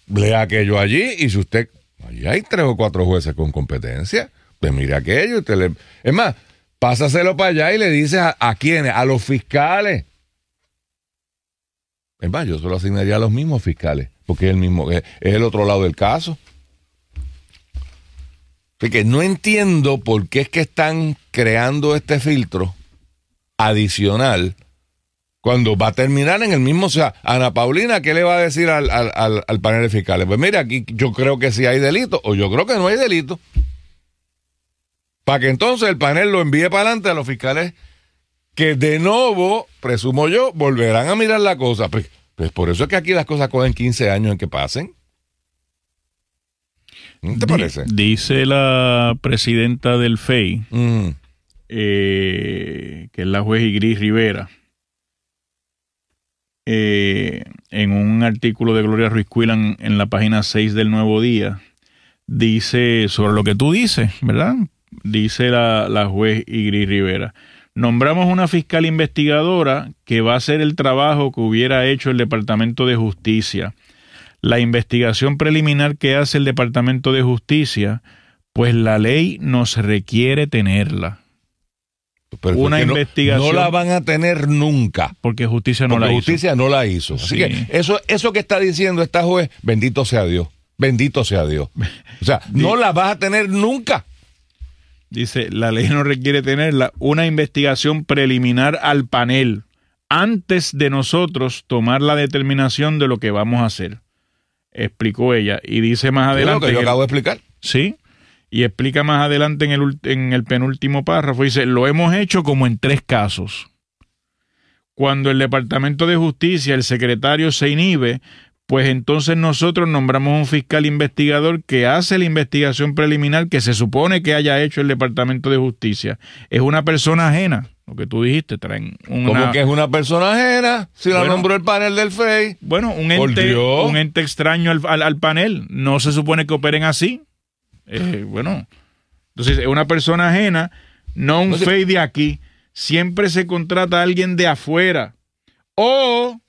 lea aquello allí y si usted... Allí hay 3 o 4 jueces con competencia. Pues mire aquello. Es más, pásaselo para allá y le dice a quiénes, a los fiscales. Es más, yo se lo asignaría a los mismos fiscales, porque es el otro lado del caso. Así que no entiendo por qué es que están creando este filtro adicional cuando va a terminar en el mismo. O sea, Ana Paulina, ¿qué le va a decir al panel de fiscales? Pues mira, aquí yo creo que sí hay delito, o yo creo que no hay delito. Para que entonces el panel lo envíe para adelante a los fiscales que de nuevo, presumo yo, volverán a mirar la cosa. Pues por eso es que aquí las cosas cogen 15 años en que pasen. ¿No te parece? Dice la presidenta del FEI, que es la juez Igris Rivera, en un artículo de Gloria Ruiz Cuilan en la página 6 del Nuevo Día, dice sobre lo que tú dices, ¿verdad? Dice la juez Igris Rivera: nombramos una fiscal investigadora que va a hacer el trabajo que hubiera hecho el Departamento de Justicia. La investigación preliminar que hace el Departamento de Justicia, pues la ley nos requiere tenerla. Pero una investigación. No la van a tener nunca. Porque justicia no la hizo. Justicia no la hizo. Así Sí. que eso que está diciendo esta juez, bendito sea Dios. Bendito sea Dios. O sea, no la vas a tener nunca. Dice, la ley no requiere tenerla. Una investigación preliminar al panel antes de nosotros tomar la determinación de lo que vamos a hacer, explicó ella. Y dice más adelante... lo que yo acabo de explicar. Sí. Y explica más adelante en el penúltimo párrafo, dice, lo hemos hecho como en 3 casos. Cuando el Departamento de Justicia, el secretario se inhibe, pues entonces nosotros nombramos un fiscal investigador que hace la investigación preliminar que se supone que haya hecho el Departamento de Justicia. Es una persona ajena, lo que tú dijiste, traen una... ¿Cómo que es una persona ajena? Si la nombró el panel del FEI. Bueno, un ente extraño al panel. No se supone que operen así. Bueno, entonces es una persona ajena, no un FEI de aquí. Siempre se contrata a alguien de afuera. O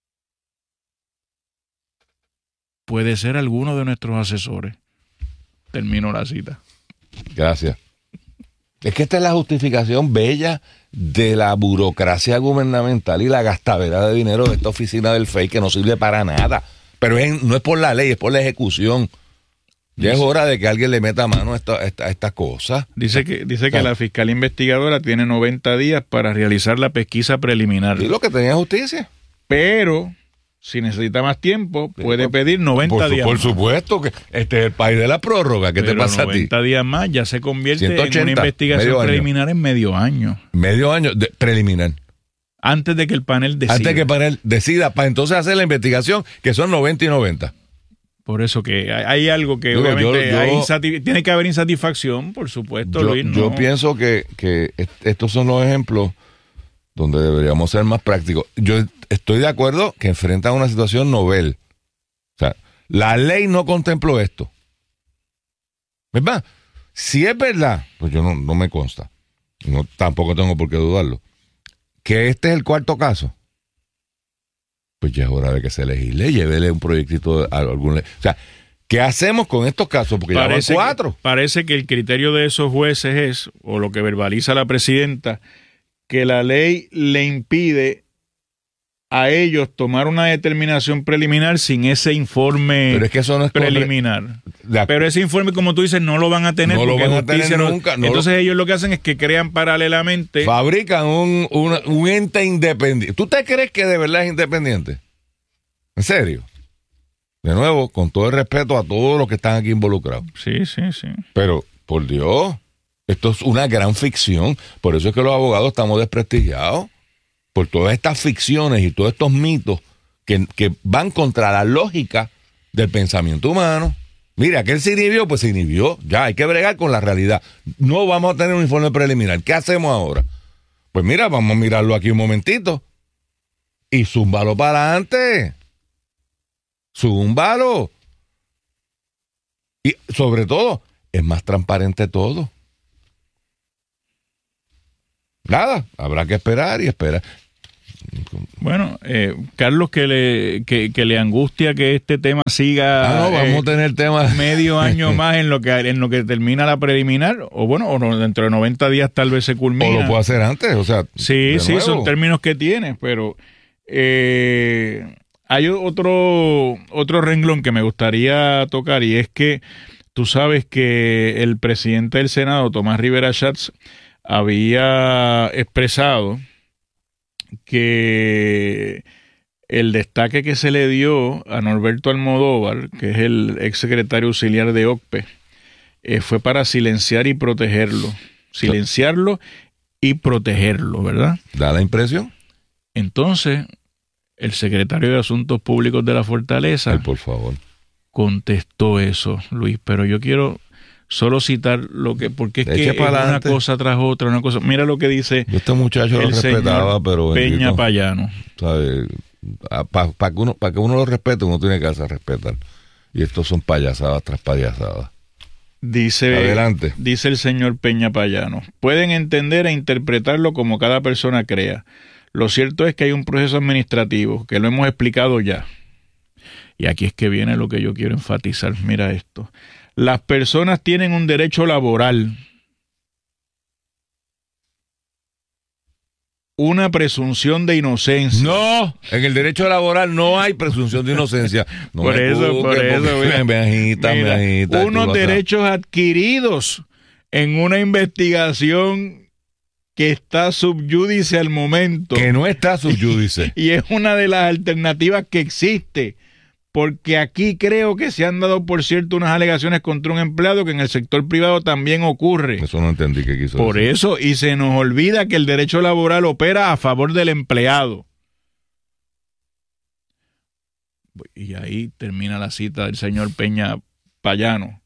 puede ser alguno de nuestros asesores. Termino la cita. Gracias. Es que esta es la justificación bella de la burocracia gubernamental y la gastadera de dinero de esta oficina del FEI que no sirve para nada. Pero no es por la ley, es por la ejecución. Ya es hora de que alguien le meta mano a estas cosas. Dice que la fiscal investigadora tiene 90 días para realizar la pesquisa preliminar. Y lo que tenía justicia. Pero, si necesita más tiempo, puede pedir 90 días por más. Supuesto que este es el país de la prórroga. ¿Qué te pasa a ti? 90 días más ya se convierte 180, en una investigación preliminar en medio año. Medio año preliminar. Antes de que el panel decida. Antes de que el panel decida, para entonces hacer la investigación, que son 90 y 90. Por eso que hay algo que obviamente tiene que haber insatisfacción, por supuesto, Luis. Yo pienso que estos son los ejemplos donde deberíamos ser más prácticos. Yo estoy de acuerdo que enfrentan una situación novel. O sea, la ley no contempló esto. ¿Verdad? Si es verdad, pues yo no me consta. Tampoco tengo por qué dudarlo. Que este es el 4º caso. Pues ya es hora de que se legisle, llévele un proyectito a algún... O sea, ¿qué hacemos con estos casos? Porque ya van 4. Parece que el criterio de esos jueces es, o lo que verbaliza la presidenta, que la ley le impide a ellos tomar una determinación preliminar sin ese informe pero es que eso no es preliminar. Pero ese informe, como tú dices, no lo van a tener. No lo van a tener nunca. Entonces ellos lo que hacen es que crean paralelamente... Fabrican un ente independiente. ¿Tú te crees que de verdad es independiente? ¿En serio? De nuevo, con todo el respeto a todos los que están aquí involucrados. Sí. Pero, por Dios, esto es una gran ficción. Por eso es que los abogados estamos desprestigiados. Por todas estas ficciones y todos estos mitos que van contra la lógica del pensamiento humano. Mira, aquel se inhibió, pues se inhibió. Ya, hay que bregar con la realidad. No vamos a tener un informe preliminar. ¿Qué hacemos ahora? Pues mira, vamos a mirarlo aquí un momentito. Y zúmbalo para adelante. Zúmbalo. Y sobre todo, es más transparente todo. Nada, habrá que esperar y esperar. Bueno, Carlos, que le angustia que este tema siga. Vamos a tener temas medio año más en lo que termina la preliminar, o dentro de 90 días tal vez se culmina. O lo puedo hacer antes, o sea. Sí, son términos que tienes, pero hay otro renglón que me gustaría tocar, y es que tú sabes que el presidente del Senado, Tomás Rivera Schatz, había expresado que el destaque que se le dio a Norberto Almodóvar, que es el exsecretario auxiliar de OCPE, fue para silenciar y protegerlo. Silenciarlo y protegerlo, ¿verdad? ¿Da la impresión? Entonces, el secretario de Asuntos Públicos de la Fortaleza por favor, contestó eso, Luis, pero yo quiero solo citar porque es que es una cosa tras otra, una cosa. Mira lo que dice. Este muchacho lo respetaba, pero Peña Payano. Para que uno lo respete, uno tiene que hacer respetar. Y estos son payasadas tras payasadas. Adelante. Dice el señor Peña Payano: pueden entender e interpretarlo como cada persona crea. Lo cierto es que hay un proceso administrativo, que lo hemos explicado ya. Y aquí es que viene lo que yo quiero enfatizar. Mira esto. Las personas tienen un derecho laboral, una presunción de inocencia. No, en el derecho laboral no hay presunción de inocencia. No por eso, me agita, unos derechos adquiridos en una investigación que está subyúdice al momento. Que no está subyúdice. Y es una de las alternativas que existe. Porque aquí creo que se han dado, por cierto, unas alegaciones contra un empleado que en el sector privado también ocurre. Eso no entendí qué quiso decir. Por eso, y se nos olvida que el derecho laboral opera a favor del empleado. Y ahí termina la cita del señor Peña Payano.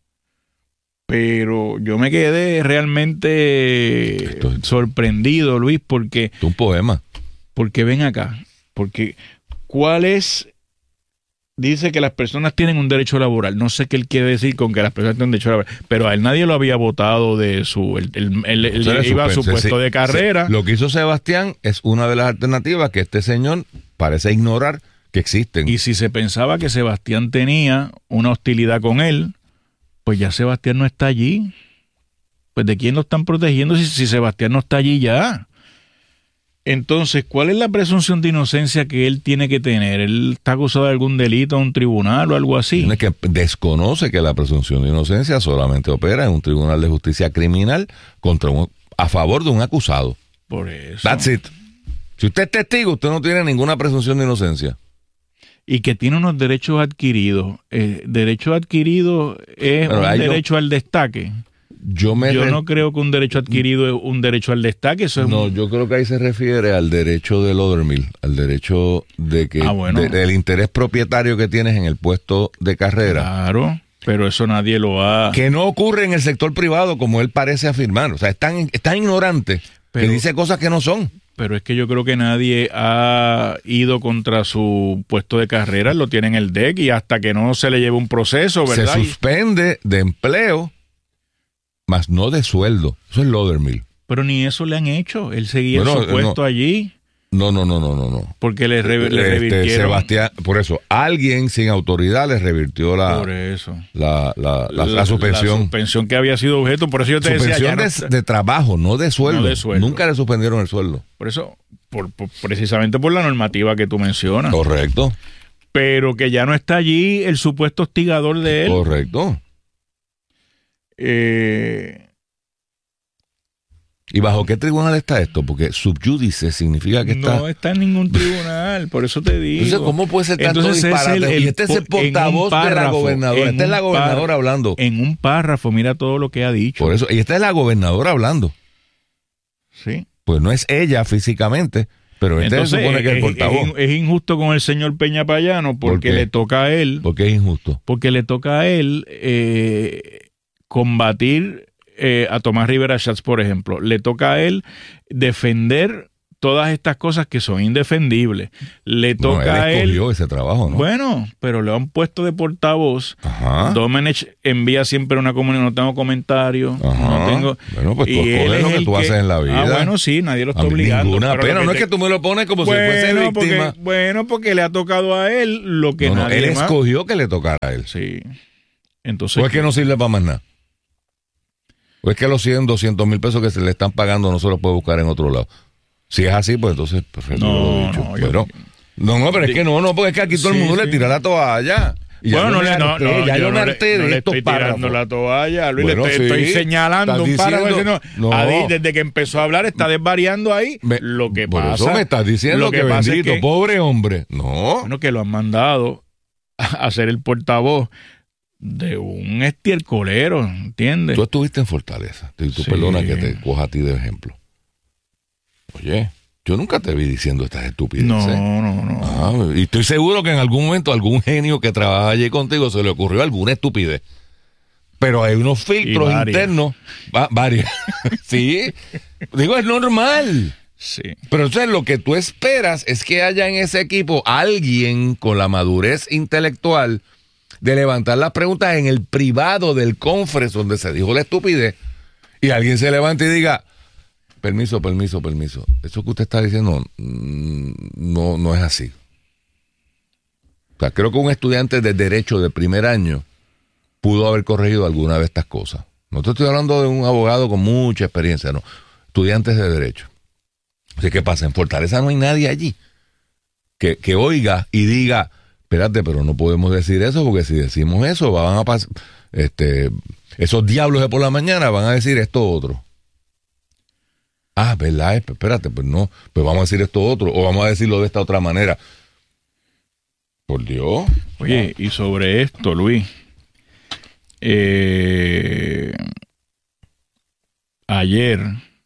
Pero yo me quedé realmente sorprendido, Luis, porque... Es un poema. Porque ven acá, porque ¿cuál es...? Dice que las personas tienen un derecho laboral. No sé qué él quiere decir con que las personas tienen un derecho laboral, pero a él nadie lo había votado de su... Él iba a su puesto de carrera. Sí. Lo que hizo Sebastián es una de las alternativas que este señor parece ignorar que existen. Y si se pensaba que Sebastián tenía una hostilidad con él, pues ya Sebastián no está allí. Pues ¿de quién lo están protegiendo si Sebastián no está allí ya? Entonces, ¿cuál es la presunción de inocencia que él tiene que tener? ¿Él está acusado de algún delito en un tribunal o algo así? Tiene que desconoce que la presunción de inocencia solamente opera en un tribunal de justicia criminal a favor de un acusado. Por eso. That's it. Si usted es testigo, usted no tiene ninguna presunción de inocencia. Y que tiene unos derechos adquiridos. Derecho adquirido es un derecho al destaque. Yo no creo que un derecho adquirido es un derecho al destaque. Yo creo que ahí se refiere al derecho del Loudermill, al derecho de que del interés propietario que tienes en el puesto de carrera. Claro, pero eso nadie lo ha... Que no ocurre en el sector privado como él parece afirmar. O sea, es tan ignorante que dice cosas que no son. Pero es que yo creo que nadie ha ido contra su puesto de carrera, lo tiene en el DEC y hasta que no se le lleve un proceso, ¿verdad? Se suspende de empleo, más no de sueldo. Eso es Loudermill. Pero ni eso le han hecho. Él seguía en su puesto allí. No. Porque le revirtieron. Sebastián, por eso, alguien sin autoridad le revirtió la suspensión. La suspensión que había sido objeto. Por eso yo te decía. Suspensión de trabajo, no de sueldo. Nunca le suspendieron el sueldo. Por eso, precisamente por la normativa que tú mencionas. Correcto. Pero que ya no está allí el supuesto hostigador de él. Correcto. ¿Y bajo qué tribunal está esto? Porque subyúdice significa que está... No está en ningún tribunal, por eso te digo. Entonces, ¿cómo puede ser tanto disparate? Y este es el portavoz de la gobernadora. Esta es la gobernadora hablando. En un párrafo, mira todo lo que ha dicho. Por eso, y esta es la gobernadora hablando. Sí. Pues no es ella físicamente, pero entonces, se supone que es el portavoz. Es injusto con el señor Peña Payano porque le toca a él... ¿Por qué es injusto? Porque le toca a él combatir... a Tomás Rivera Schatz, por ejemplo, le toca a él defender todas estas cosas que son indefendibles. Le toca él escogió a él ese trabajo, ¿no? Bueno, pero le han puesto de portavoz. Ajá. Domenech envía siempre una comunicación, no tengo comentarios, Ajá. no tengo. Bueno, pues tú y escoges lo que tú haces en la vida. Bueno, sí, nadie lo está A mí obligando. Ninguna pena, no es que tú me lo pones como si fuese víctima. Porque le ha tocado a él lo que nadie él más. escogió que le tocara a él. Sí. Entonces, ¿O es que no sirve para más nada? ¿O es que los 100, 200 mil pesos que se le están pagando no se los puede buscar en otro lado? Si es así, pues entonces perfecto, lo he dicho. Pero es que no, porque es que aquí todo el mundo le tira la toalla. Y bueno, yo me harté de estos estoy párrafos. tirando la toalla, Luis, Bueno, estoy señalando un párrafo. Desde que empezó a hablar está desvariando ahí lo que por pasa. Por eso me estás diciendo que bendito, pobre hombre. No. Bueno, que lo han mandado a ser el portavoz de un estiercolero, ¿entiendes? Tú estuviste en Fortaleza. Tú Sí. perdona que te coja a ti de ejemplo. Oye, yo nunca te vi diciendo estas estupideces. No. Y estoy seguro que en algún momento algún genio que trabaja allí contigo se le ocurrió alguna estupidez. Pero hay unos filtros internos. Varias. Sí. Digo, es normal. Sí. Pero entonces lo que tú esperas es que haya en ese equipo alguien con la madurez intelectual de levantar las preguntas en el privado del conference donde se dijo la estupidez y alguien se levante y diga, permiso. Eso que usted está diciendo no es así. O sea, creo que un estudiante de Derecho de primer año pudo haber corregido alguna de estas cosas. No te estoy hablando de un abogado con mucha experiencia, no. Estudiantes de Derecho. Así que pasa, en Fortaleza no hay nadie allí que oiga y diga, espérate, pero no podemos decir eso porque si decimos eso van a pasar, esos diablos de por la mañana van a decir esto otro. Ah, ¿verdad? Espérate, pues no, pues vamos a decir esto otro o vamos a decirlo de esta otra manera. Por Dios. Oye, y sobre esto, Luis, ayer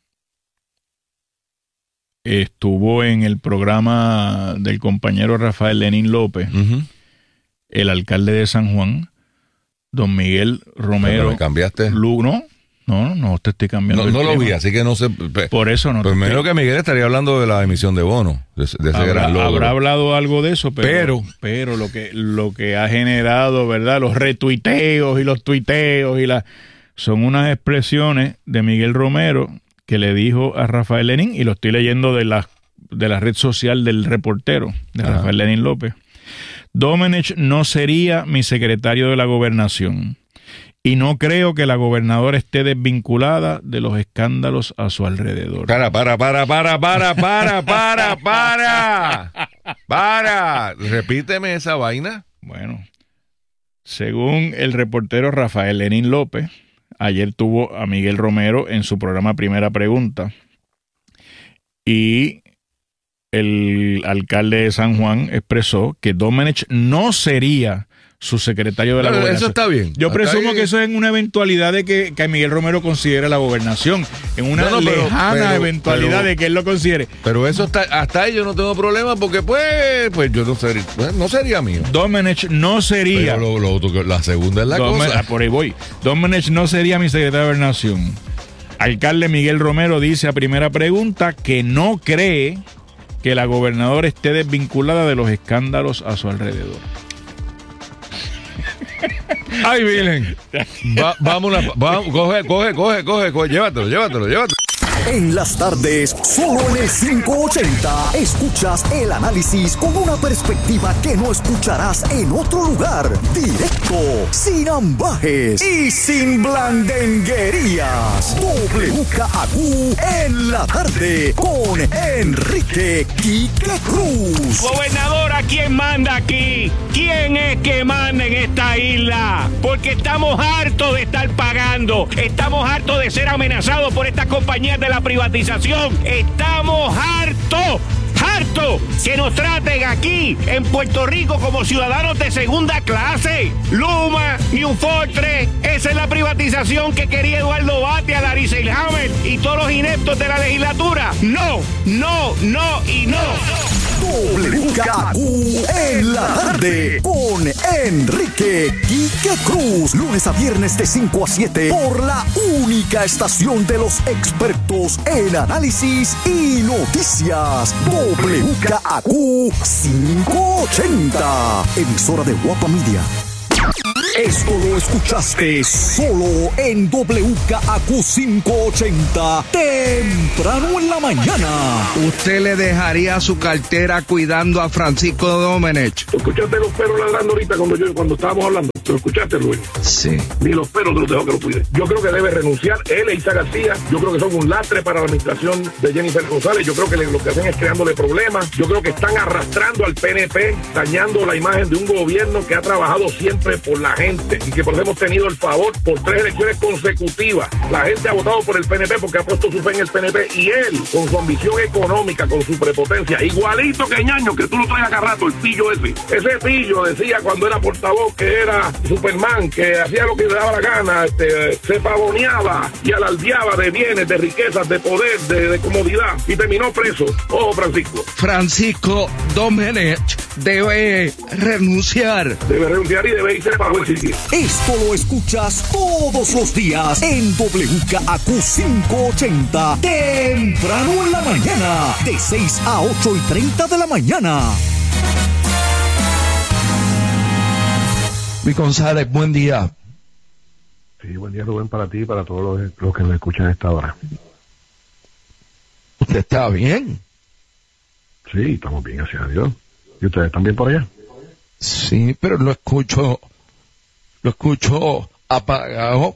estuvo en el programa del compañero Rafael Lenín López, el alcalde de San Juan, don Miguel Romero. ¿Me cambiaste? No, te estoy cambiando. No lo vi, así que no sé. Por eso no. Pues me imagino que Miguel estaría hablando de la emisión de bonos, de ese gran logro. Habrá hablado algo de eso, pero lo que ha generado, ¿verdad? Los retuiteos y los tuiteos son unas expresiones de Miguel Romero que le dijo a Rafael Lenín, y lo estoy leyendo de la red social del reportero, de Rafael Lenín López. Domenech no sería mi secretario de la gobernación y no creo que la gobernadora esté desvinculada de los escándalos a su alrededor. Para. Repíteme esa vaina. Bueno, según el reportero Rafael Lenín López, ayer tuvo a Miguel Romero en su programa Primera Pregunta y el alcalde de San Juan expresó que Domenech no sería su secretario de la gobernación. Eso está bien. Yo presumo que eso es en una eventualidad de que Miguel Romero considere la gobernación. En una lejana eventualidad de que él lo considere. Pero eso hasta ahí yo no tengo problema porque pues yo no sería mío. Domenech no sería. Pero la segunda es la cosa. Por ahí voy. Domenech no sería mi secretario de gobernación. Alcalde Miguel Romero dice a Primera Pregunta que no cree que la gobernadora esté desvinculada de los escándalos a su alrededor. Ay, Virgen. Vamos, coge. Llévatelo. En las tardes, solo en el 580, escuchas el análisis con una perspectiva que no escucharás en otro lugar. Directo, sin ambajes y sin blandenguerías. WKAQ en la tarde con Enrique Quique Cruz. Gobernadora, ¿quién manda aquí? ¿Quién es que manda en esta isla? Porque estamos hartos de estar pagando. Estamos hartos de ser amenazados por estas compañías de la privatización. Estamos hartos que nos traten aquí en Puerto Rico como ciudadanos de segunda clase. Luma, New Fortress, esa es la privatización que quería Eduardo Batia, Larry Selhammer y todos los ineptos de la legislatura. No. WKQ en la tarde con Enrique Quique Cruz. Lunes a viernes de 5 a 7 por la única estación de los expertos en análisis y noticias. WKQ 580. Emisora de Guapa Media. Esto lo escuchaste solo en WKAQ 580, temprano en la mañana. ¿Usted le dejaría su cartera cuidando a Francisco Domenech? ¿Tú escuchaste los perros ladrando ahorita cuando estábamos hablando? ¿Lo escuchaste, Luis? Sí. Ni los perros te los dejó que lo cuide. Yo creo que debe renunciar él e Isa García. Yo creo que son un lastre para la administración de Jennifer González. Yo creo que lo que hacen es creándole problemas. Yo creo que están arrastrando al PNP, dañando la imagen de un gobierno que ha trabajado siempre por la gente y que por eso hemos tenido el favor por 3 elecciones consecutivas. La gente ha votado por el PNP porque ha puesto su fe en el PNP y él, con su ambición económica, con su prepotencia, igualito que Ñaño, que tú lo traes acá rato, el pillo ese. Ese pillo decía cuando era portavoz que era Superman, que hacía lo que le daba la gana, se pavoneaba y alardeaba de bienes, de riquezas, de poder, de comodidad y terminó preso. Ojo, Francisco. Francisco Domenech debe renunciar. Debe renunciar y debe irse para buen sitio. Esto lo escuchas todos los días en WKAQ 580, temprano en la mañana, de 6 a 8:30 de la mañana. Mi González, buen día. Sí, buen día, Rubén, para ti y para todos los que nos escuchan a esta hora. ¿Usted está bien? Sí, estamos bien, gracias a Dios. ¿Y ustedes están bien por allá? Sí, pero lo escucho apagado.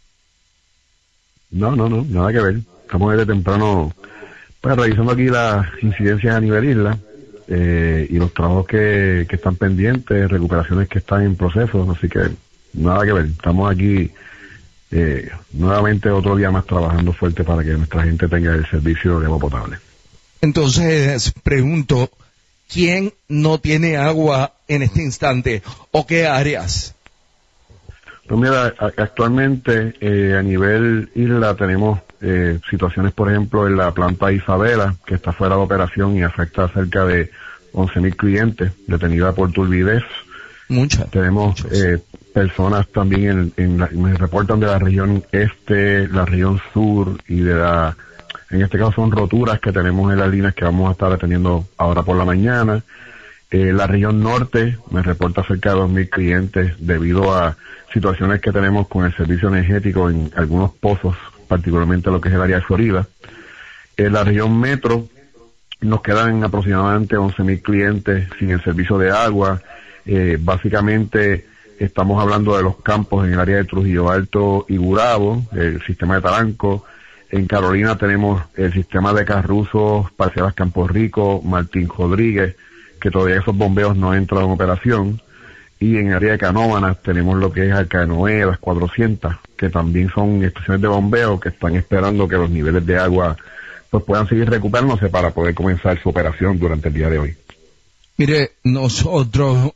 No, nada que ver. Estamos desde temprano, pues, revisando aquí las incidencias a nivel isla y los trabajos que están pendientes, recuperaciones que están en proceso, así que nada que ver. Estamos aquí nuevamente otro día más trabajando fuerte para que nuestra gente tenga el servicio de agua potable. Entonces, pregunto, ¿quién no tiene agua en este instante o qué áreas? Pues mira, actualmente a nivel isla tenemos situaciones, por ejemplo, en la planta Isabela, que está fuera de operación y afecta a cerca de 11,000 clientes, detenida por turbidez. Tenemos personas también me reportan de la región este, la región sur y en este caso son roturas que tenemos en las líneas que vamos a estar atendiendo ahora por la mañana. La región norte me reporta cerca de 2,000 clientes debido a situaciones que tenemos con el servicio energético en algunos pozos, particularmente lo que es el área de Florida. En la región metro nos quedan aproximadamente 11,000 clientes sin el servicio de agua. Básicamente estamos hablando de los campos en el área de Trujillo Alto y Gurabo, el sistema de Taranco. En Carolina tenemos el sistema de Carruzos, Parcelas Campo Rico, Martín Rodríguez, que todavía esos bombeos no entran en operación. Y en el área de Canóvanas tenemos lo que es Alcanoé, las 400, que también son estaciones de bombeo que están esperando que los niveles de agua pues puedan seguir recuperándose para poder comenzar su operación durante el día de hoy. Mire, nosotros,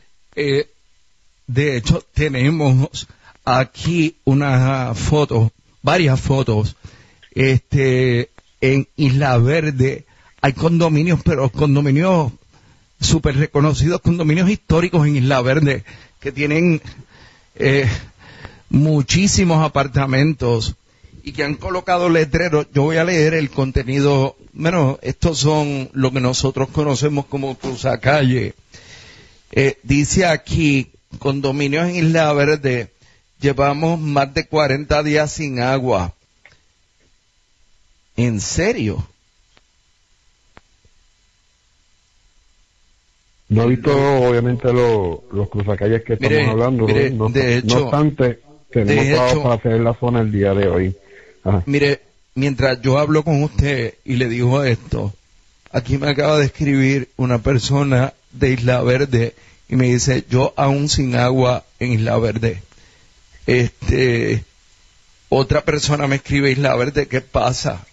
de hecho, tenemos aquí una foto, varias fotos, en Isla Verde hay condominios, pero condominios súper reconocidos, condominios históricos en Isla Verde, que tienen muchísimos apartamentos y que han colocado letreros. Yo voy a leer el contenido. Bueno, estos son lo que nosotros conocemos como cruzacalle. Dice aquí, condominios en Isla Verde, llevamos más de 40 días sin agua. ¿En serio? No he visto, obviamente, los cruzacalles que estamos hablando. Mire, no hecho, obstante, tenemos trabajo para hacer en la zona el día de hoy. Ajá. Mire, mientras yo hablo con usted y le digo esto, aquí me acaba de escribir una persona de Isla Verde y me dice, yo aún sin agua en Isla Verde. Otra persona me escribe, Isla Verde, ¿qué pasa?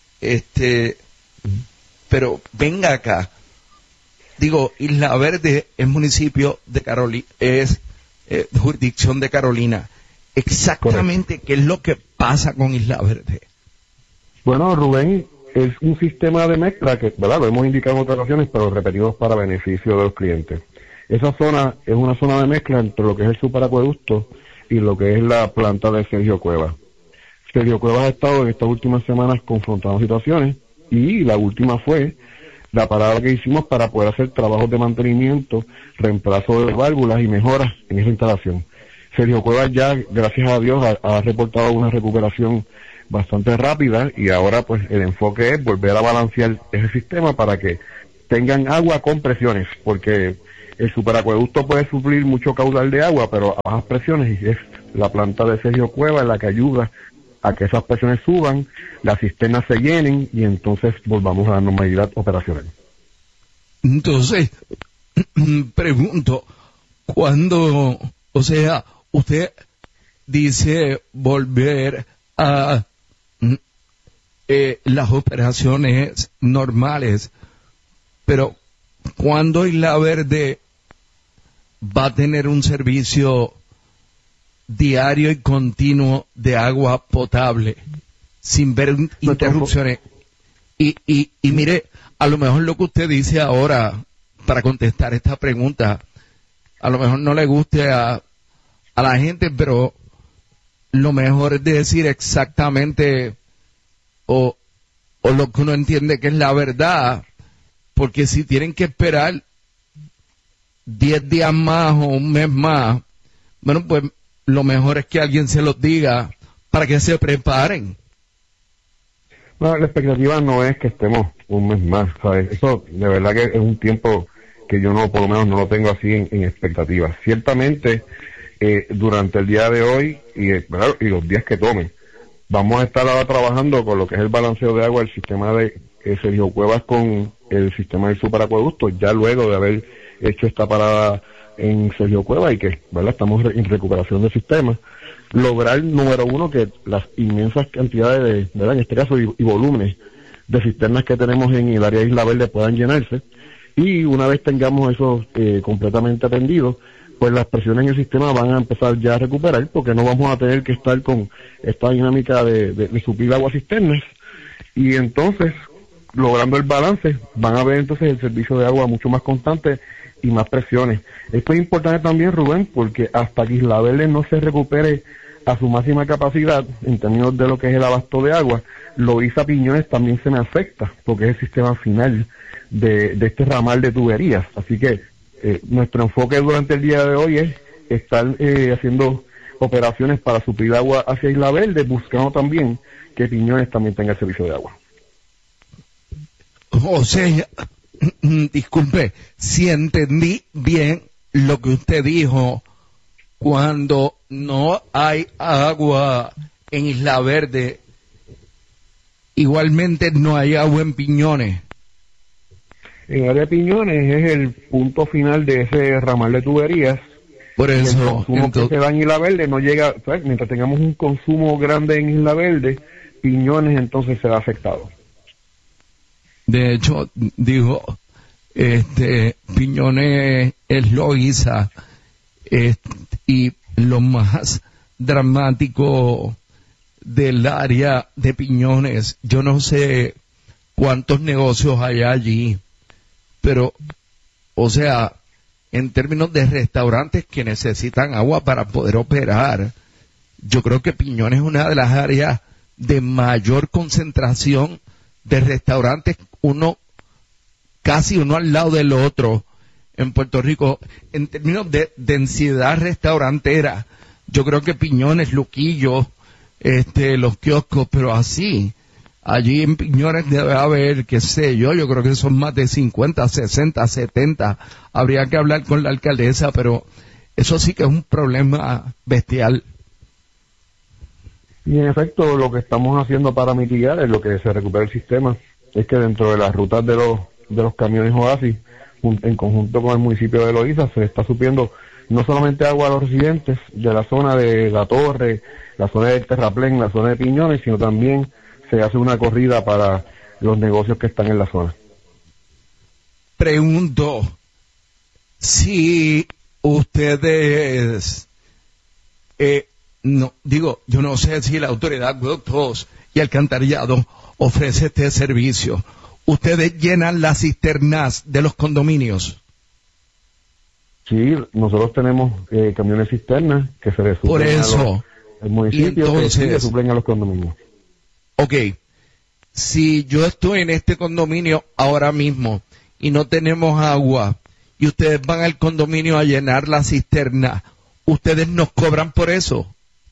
Pero venga acá. Digo, Isla Verde es municipio de Carolina, es jurisdicción de Carolina. Exactamente, ¿qué es lo que pasa con Isla Verde? Bueno, Rubén, es un sistema de mezcla que, ¿verdad?, lo hemos indicado en otras ocasiones, pero repetidos para beneficio de los clientes. Esa zona es una zona de mezcla entre lo que es el superacueducto y lo que es la planta de Sergio Cuevas. Sergio Cuevas ha estado en estas últimas semanas confrontando situaciones, y la última fue la parada que hicimos para poder hacer trabajos de mantenimiento, reemplazo de válvulas y mejoras en esa instalación. Sergio Cuevas ya, gracias a Dios, ha reportado una recuperación bastante rápida, y ahora pues el enfoque es volver a balancear ese sistema para que tengan agua con presiones, porque el superacueducto puede suplir mucho caudal de agua, pero a bajas presiones, y es la planta de Sergio Cuevas la que ayuda a que esas presiones suban, las cisternas se llenen y entonces volvamos a la normalidad operacional. Entonces, pregunto, cuando, o sea, usted dice volver a las operaciones normales, pero ¿cuándo Isla Verde va a tener un servicio diario y continuo de agua potable sin ver interrupciones? Y mire, a lo mejor lo que usted dice ahora para contestar esta pregunta, a lo mejor no le guste a la gente, pero lo mejor es decir exactamente o lo que uno entiende que es la verdad, porque si tienen que esperar 10 días más o un mes más, bueno, pues lo mejor es que alguien se los diga para que se preparen. No, la expectativa no es que estemos un mes más, ¿sabes? Eso de verdad que es un tiempo que yo no, por lo menos no lo tengo así en expectativa. Ciertamente, durante el día de hoy y los días que tomen, vamos a estar ahora trabajando con lo que es el balanceo de agua, el sistema de Sergio Cuevas con el sistema del superacueducto, ya luego de haber hecho esta parada en Sergio Cuevas y que, ¿verdad?, estamos en recuperación del sistema, lograr, número uno, que las inmensas cantidades de, ¿verdad?, en este caso, y volúmenes de cisternas que tenemos en el área de Isla Verde puedan llenarse, y una vez tengamos eso completamente atendido, pues las presiones en el sistema van a empezar ya a recuperar, porque no vamos a tener que estar con esta dinámica de suplir agua a cisternas, y entonces, logrando el balance, van a ver entonces el servicio de agua mucho más constante y más presiones. Esto es importante también, Rubén, porque hasta que Isla Verde no se recupere a su máxima capacidad en términos de lo que es el abasto de agua, Loíza Piñones también se me afecta, porque es el sistema final de este ramal de tuberías. Así que nuestro enfoque durante el día de hoy es estar haciendo operaciones para suplir agua hacia Isla Verde, buscando también que Piñones también tenga servicio de agua. O sea, disculpe, si entendí bien lo que usted dijo, cuando no hay agua en Isla Verde, igualmente no hay agua en Piñones. En el área de Piñones es el punto final de ese ramal de tuberías. Por eso, el consumo que se da en Isla Verde no llega, ¿sabes? Mientras tengamos un consumo grande en Isla Verde, Piñones entonces será afectado. De hecho, dijo, Piñones es Loíza, y lo más dramático del área de Piñones, yo no sé cuántos negocios hay allí, pero, o sea, en términos de restaurantes que necesitan agua para poder operar, yo creo que Piñones es una de las áreas de mayor concentración de restaurantes, casi uno al lado del otro en Puerto Rico. En términos de densidad restaurantera, yo creo que Piñones, Luquillo, los kioscos, pero así, allí en Piñones debe haber, qué sé yo creo que son más de 50, 60, 70. Habría que hablar con la alcaldesa, pero eso sí que es un problema bestial. Y en efecto, lo que estamos haciendo para mitigar es lo que se recupera el sistema, es que dentro de las rutas de los camiones Oasis, en conjunto con el municipio de Loíza, se está supliendo no solamente agua a los residentes de la zona de La Torre, la zona del Terraplén, la zona de Piñones, sino también se hace una corrida para los negocios que están en la zona. Pregunto, si ustedes, yo no sé si la autoridad de acueductos y alcantarillado ofrece este servicio. ¿Ustedes llenan las cisternas de los condominios? Sí, nosotros tenemos camiones cisternas que se le suplen Por eso, al municipio, entonces, que le suplen a los condominios. Ok, si yo estoy en este condominio ahora mismo y no tenemos agua y ustedes van al condominio a llenar la cisterna, ¿ustedes nos cobran por eso?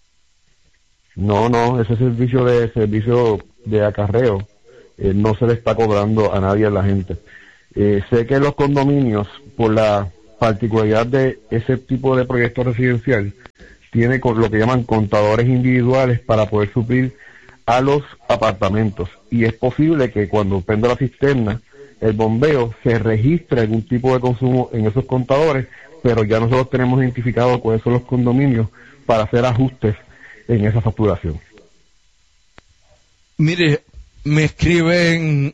No, ese servicio de acarreo no se le está cobrando a nadie, a la gente. Sé que los condominios, por la particularidad de ese tipo de proyecto residencial, tiene lo que llaman contadores individuales para poder suplir a los apartamentos. Y es posible que cuando prenda la cisterna, el bombeo, se registre algún tipo de consumo en esos contadores, pero ya nosotros tenemos identificado cuáles son los condominios para hacer ajustes en esa facturación. Mire, me escriben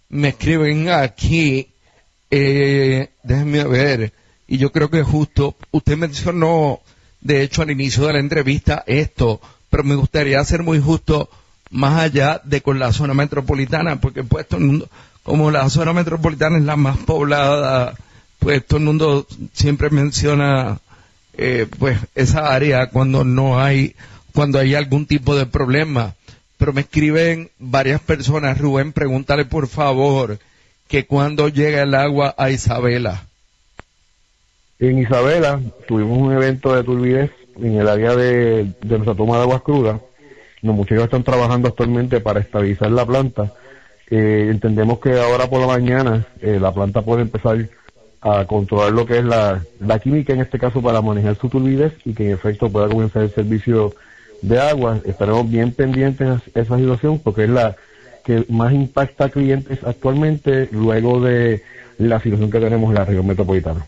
aquí, déjenme ver, y yo creo que es justo, usted mencionó, de hecho, al inicio de la entrevista esto, pero me gustaría ser muy justo más allá de con la zona metropolitana, porque pues todo el mundo, como la zona metropolitana es la más poblada, pues todo el mundo siempre menciona pues esa área cuando hay algún tipo de problema. Pero me escriben varias personas, Rubén, pregúntale por favor que cuando llega el agua a Isabela. En Isabela tuvimos un evento de turbidez en el área de nuestra toma de aguas crudas. Los muchachos están trabajando actualmente para estabilizar la planta. Entendemos que ahora por la mañana la planta puede empezar a controlar lo que es la química, en este caso, para manejar su turbidez y que en efecto pueda comenzar el servicio de agua. Estaremos bien pendientes a esa situación porque es la que más impacta a clientes actualmente luego de la situación que tenemos en la región metropolitana.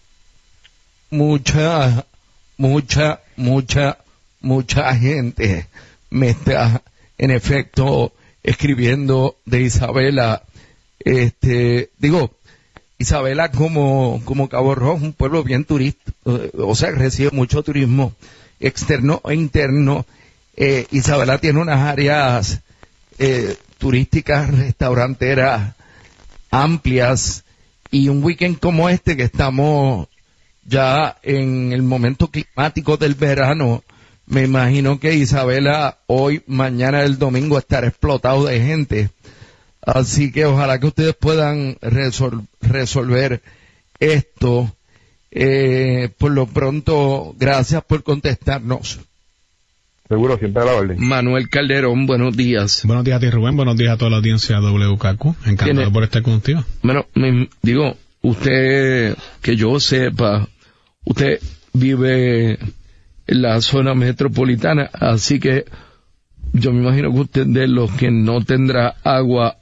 Mucha gente me está en efecto escribiendo de Isabela. Isabela como Cabo Rojo, un pueblo bien turista, o sea, recibe mucho turismo externo e interno. Isabela tiene unas áreas turísticas, restauranteras amplias, y un weekend como este que estamos ya en el momento climático del verano, me imagino que Isabela hoy, mañana, el domingo estará explotado de gente. Así que ojalá que ustedes puedan resolver esto. Por lo pronto, gracias por contestarnos. Seguro, siempre a la orden. Manuel Calderón, buenos días. Buenos días a ti, Rubén. Buenos días a toda la audiencia de WKQ. Encantado por estar contigo. Bueno, usted, que yo sepa, usted vive en la zona metropolitana, así que yo me imagino que usted de los que no tendrá agua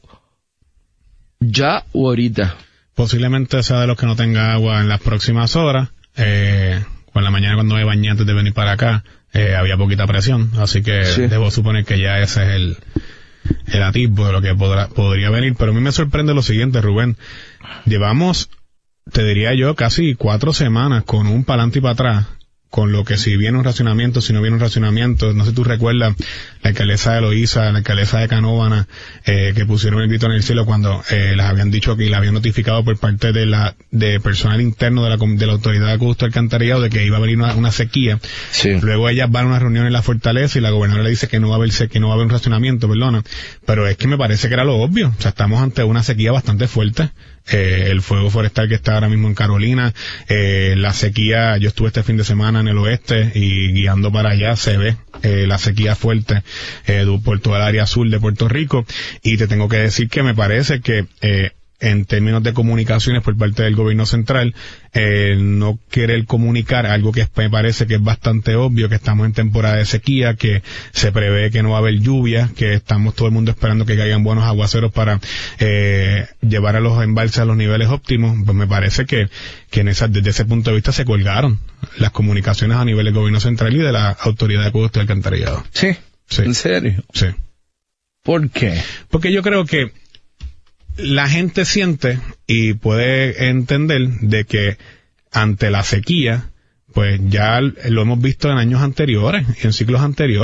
ya o ahorita. Posiblemente sea de los que no tenga agua en las próximas horas. Por la mañana cuando me bañé antes de venir para acá, había poquita presión, así que sí, debo suponer que ya ese es el atisbo de lo que podría venir. Pero a mí me sorprende lo siguiente, Rubén. Llevamos, te diría yo, casi 4 semanas con un pa'lante y para atrás, con lo que si viene un racionamiento, si no viene un racionamiento. No sé si tú recuerdas la alcaldesa de Loíza, la alcaldesa de Canóvana, que pusieron el grito en el cielo cuando les habían dicho que la habían notificado por parte de personal interno de la autoridad de acueducto alcantarillado de que iba a venir una sequía. Sí. Luego ellas van a una reunión en la fortaleza y la gobernadora le dice que no va a haber un racionamiento, perdona. Pero es que me parece que era lo obvio. O sea, estamos ante una sequía bastante fuerte. El fuego forestal que está ahora mismo en Carolina, la sequía, yo estuve este fin de semana en el oeste y guiando para allá se ve la sequía fuerte por toda el área sur de Puerto Rico, y te tengo que decir que me parece que en términos de comunicaciones por parte del gobierno central, no querer comunicar algo que me parece que es bastante obvio, que estamos en temporada de sequía, que se prevé que no va a haber lluvia, que estamos todo el mundo esperando que caigan buenos aguaceros para llevar a los embalses a los niveles óptimos. Pues me parece que desde ese punto de vista se colgaron las comunicaciones a nivel del gobierno central y de la autoridad de acueducto y alcantarillado. Sí. ¿En serio? Sí. ¿Por qué? Porque yo creo que la gente siente y puede entender de que ante la sequía, pues ya lo hemos visto en años anteriores y en ciclos anteriores,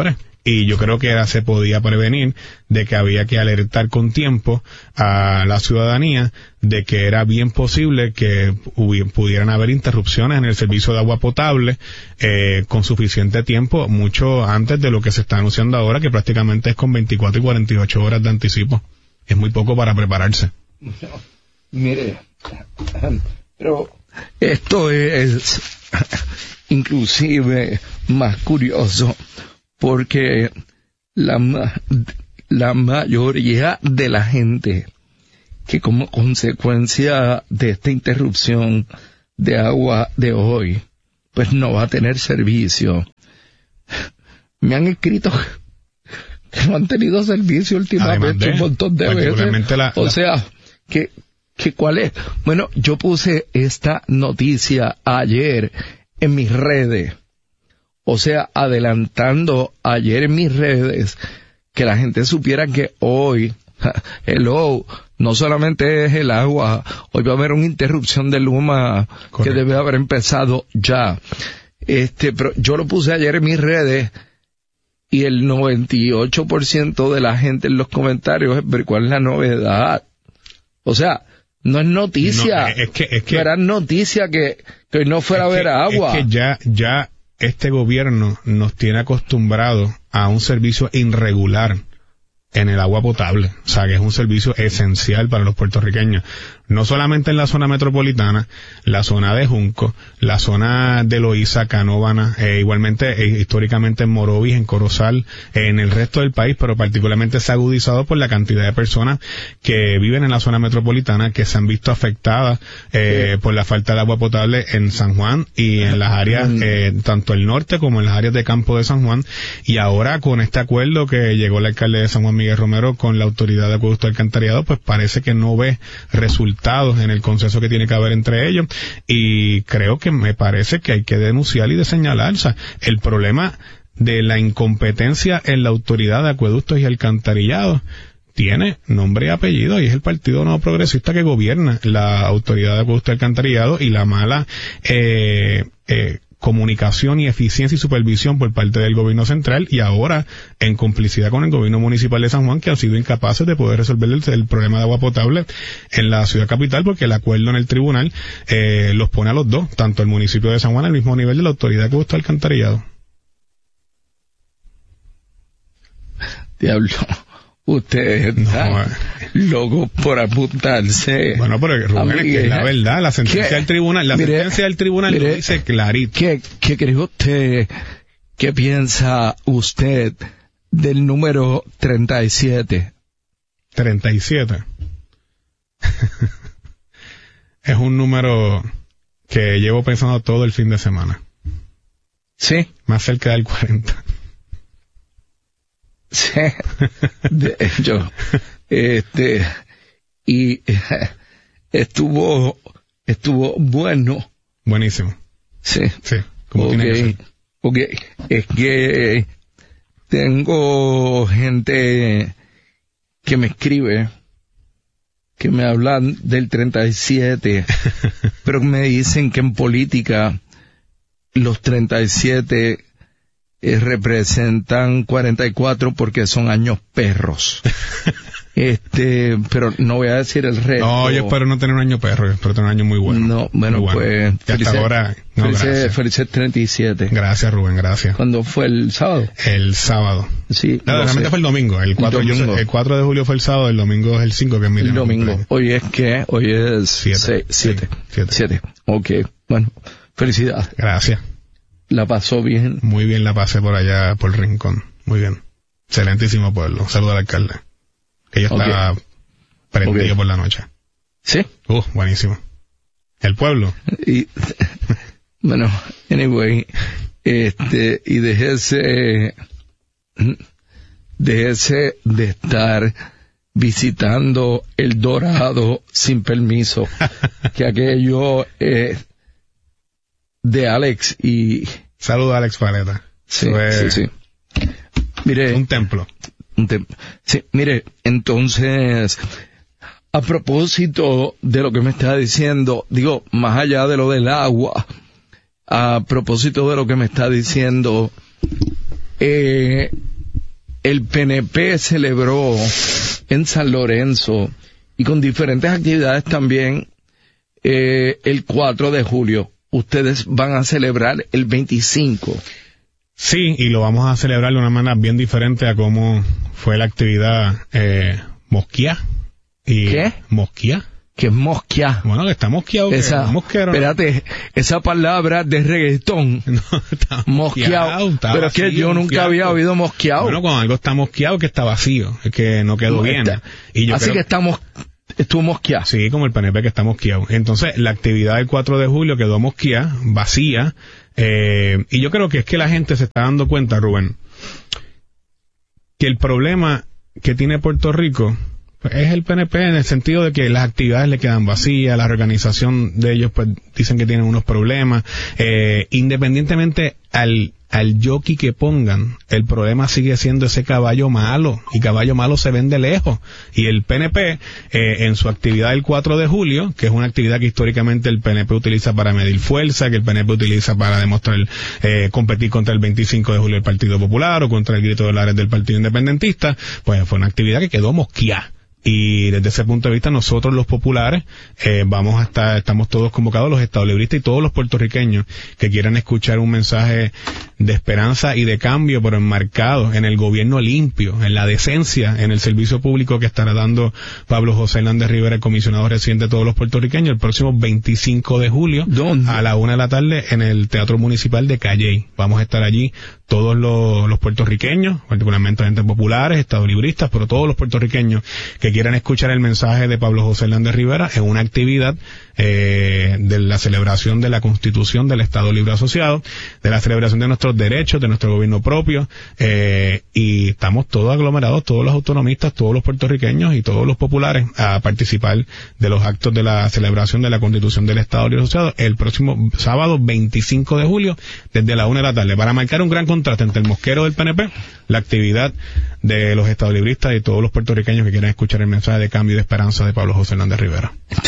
y yo creo que se podía prevenir, de que había que alertar con tiempo a la ciudadanía de que era bien posible que pudieran haber interrupciones en el servicio de agua potable con suficiente tiempo, mucho antes de lo que se está anunciando ahora, que prácticamente es con 24 y 48 horas de anticipo. Es muy poco para prepararse. Mire, pero esto es inclusive más curioso, porque la mayoría de la gente que como consecuencia de esta interrupción de agua de hoy, pues no va a tener servicio. Me han escrito que no han tenido servicio últimamente un montón de veces. O sea, que ¿cuál es? Bueno, yo puse esta noticia ayer en mis redes. O sea, adelantando ayer en mis redes, que la gente supiera que hoy, no solamente es el agua, hoy va a haber una interrupción de Luma. Correcto. Que debe haber empezado ya. Pero yo lo puse ayer en mis redes y el 98% de la gente en los comentarios es ver cuál es la novedad. O sea, no es noticia. No, es que era noticia que hoy no fuera a haber agua. Es que ya este gobierno nos tiene acostumbrados a un servicio irregular en el agua potable. O sea, que es un servicio esencial para los puertorriqueños. No solamente en la zona metropolitana, la zona de Junco, la zona de Loíza, Canóvana, igualmente históricamente en Morovis, en Corozal, en el resto del país, pero particularmente se ha agudizado por la cantidad de personas que viven en la zona metropolitana, que se han visto afectadas por la falta de agua potable en San Juan y en las áreas, tanto el norte como en las áreas de campo de San Juan. Y ahora con este acuerdo que llegó el alcalde de San Juan, Miguel Romero, con la Autoridad de Acueducto y Alcantarillado, pues parece que no ve resultados en el consenso que tiene que haber entre ellos, y creo que me parece que hay que denunciar y de señalar, o sea, el problema de la incompetencia en la Autoridad de Acueductos y Alcantarillados tiene nombre y apellido, y es el Partido Nuevo Progresista que gobierna la Autoridad de Acueductos y Alcantarillados, y la mala comunicación y eficiencia y supervisión por parte del gobierno central, y ahora en complicidad con el gobierno municipal de San Juan, que han sido incapaces de poder resolver el problema de agua potable en la ciudad capital, porque el acuerdo en el tribunal los pone a los dos, tanto el municipio de San Juan al mismo nivel de la Autoridad que gusta alcantarillado. Diablo, usted está loco por apuntarse. Bueno, pero Rubén, es que es la verdad, la sentencia del tribunal, sentencia del tribunal lo dice clarito. ¿Qué cree usted? ¿Qué piensa usted del número 37? 37. Es un número que llevo pensando todo el fin de semana. ¿Sí? Más cerca del 40. Sí, de hecho, y estuvo bueno. Buenísimo. Sí. Sí, como tiene que ser. Okay. Es que tengo gente que me escribe, que me hablan del 37, pero me dicen que en política los 37 representan 44 porque son años perros. Pero no voy a decir el resto. No, yo espero no tener un año perro, espero tener un año muy bueno. No, bueno, muy bueno. Pues hasta ahora, felices 37. Gracias, Rubén, gracias. ¿Cuándo fue el sábado? El sábado. Sí. No, realmente fue el domingo. El 4 de julio fue el sábado, el domingo es el 5, que es mi el domingo. Hoy es 7. Ok, bueno, felicidades. Gracias. ¿La pasó bien? Muy bien, la pasé por allá, por el Rincón. Muy bien. Excelentísimo pueblo. Saludo al alcalde. Que yo estaba prendido por la noche. ¿Sí? Buenísimo. El pueblo. Y, bueno, anyway, y déjese de estar visitando El Dorado sin permiso, que aquello de Alex y... Saludos a Alex Paleta. Sí. Mire... Un templo. Sí, mire, entonces, a propósito de lo que me está diciendo, digo, más allá de lo del agua, a propósito de lo que me está diciendo, el PNP celebró en San Lorenzo y con diferentes actividades también el 4 de julio. Ustedes van a celebrar el 25. Sí, y lo vamos a celebrar de una manera bien diferente a cómo fue la actividad mosquía. ¿Qué? Mosquía. ¿Qué es mosquear? Bueno, que está mosqueado. Mosquero, espérate, esa palabra de reggaetón. No, está mosqueado. Pero es que yo nunca había oído mosqueado. Bueno, cuando algo está mosqueado, que está vacío, es que no quedó bien. Y yo así que estuvo mosqueado. Sí, como el PNP que está mosqueado. Entonces, la actividad del 4 de julio quedó mosqueada, vacía, y yo creo que es que la gente se está dando cuenta, Rubén, que el problema que tiene Puerto Rico es el PNP en el sentido de que las actividades le quedan vacías, la reorganización de ellos pues dicen que tienen unos problemas, independientemente al jockey que pongan, el problema sigue siendo ese caballo malo, y caballo malo se vende lejos, y el PNP en su actividad del 4 de julio, que es una actividad que históricamente el PNP utiliza para medir fuerza, que el PNP utiliza para demostrar competir contra el 25 de julio del Partido Popular o contra el Grito de Lares del Partido Independentista, pues fue una actividad que quedó mosqueada. Y desde ese punto de vista nosotros los populares estamos todos convocados, los estadolibristas y todos los puertorriqueños que quieran escuchar un mensaje de esperanza y de cambio, pero enmarcado en el gobierno limpio, en la decencia, en el servicio público que estará dando Pablo José Hernández Rivera, el comisionado residente de todos los puertorriqueños, el próximo 25 de julio. ¿Dónde? A la 1 de la tarde en el Teatro Municipal de Calley. Vamos a estar allí todos los puertorriqueños, particularmente gente populares, estadolibristas, pero todos los puertorriqueños que quieran escuchar el mensaje de Pablo José Hernández Rivera en una actividad de la celebración de la Constitución del Estado Libre Asociado, de la celebración de nuestros derechos, de nuestro gobierno propio, y estamos todos aglomerados, todos los autonomistas, todos los puertorriqueños y todos los populares a participar de los actos de la celebración de la Constitución del Estado Libre Asociado el próximo sábado 25 de julio desde la 1 de la tarde, para marcar un gran contraste entre el mosquero del PNP, la actividad de los estadolibristas y todos los puertorriqueños que quieran escuchar el mensaje de cambio y de esperanza de Pablo José Hernández Rivera.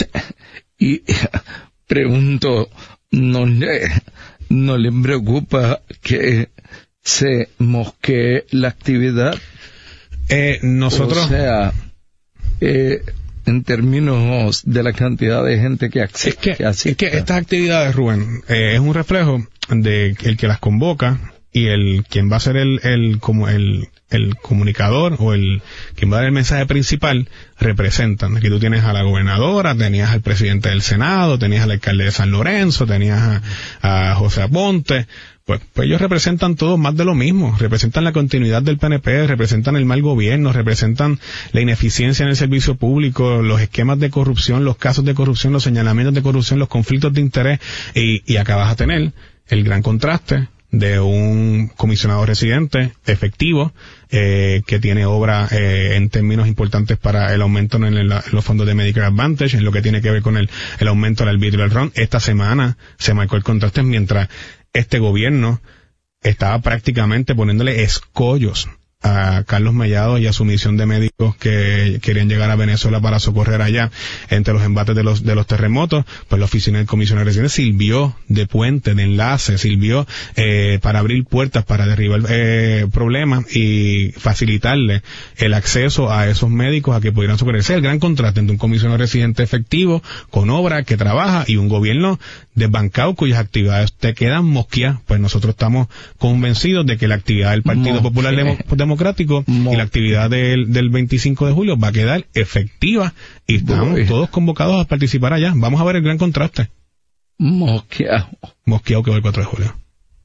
Y pregunto, ¿no le preocupa que se mosquee la actividad? Nosotros... O sea, en términos de la cantidad de gente que asiste. Es que estas actividades, Rubén, es un reflejo de el que las convoca y quien va a ser el comunicador o quien va a dar el mensaje principal representan. Aquí tú tienes a la gobernadora, tenías al presidente del Senado, tenías al alcalde de San Lorenzo, tenías a José Aponte. Pues ellos representan todos más de lo mismo, representan la continuidad del PNP, representan el mal gobierno, representan la ineficiencia en el servicio público, los esquemas de corrupción, los casos de corrupción, los señalamientos de corrupción, los conflictos de interés, y acá vas a tener el gran contraste de un comisionado residente efectivo que tiene obra en términos importantes para el aumento en los fondos de Medicare Advantage, en lo que tiene que ver con el aumento del arbitrio del RON. Esta semana se marcó el contraste mientras este gobierno estaba prácticamente poniéndole escollos a Carlos Mellado y a su misión de médicos que querían llegar a Venezuela para socorrer allá entre los embates de los terremotos. Pues la oficina del comisionado residente sirvió de puente, de enlace, sirvió para abrir puertas, para derribar problemas y facilitarle el acceso a esos médicos a que pudieran socorrerse. El gran contraste entre un comisionado residente efectivo, con obra, que trabaja, y un gobierno desbancado cuyas actividades te quedan mosqueadas. Pues nosotros estamos convencidos de que la actividad del Partido Popular Democrático y la actividad del 25 de julio va a quedar efectiva, y estamos todos convocados a participar allá. Vamos a ver el gran contraste. Mosqueado que va el 4 de julio.